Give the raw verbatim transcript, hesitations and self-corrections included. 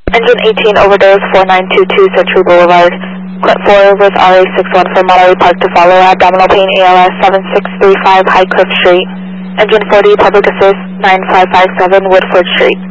Engine eighteen overdose, four nine two two Century Boulevard. Clint four with R A six one for Monterey Park to follow. Abdominal pain A L S seven six three five High Cliff Street. Engine forty, public assist nine five five seven Woodford Street.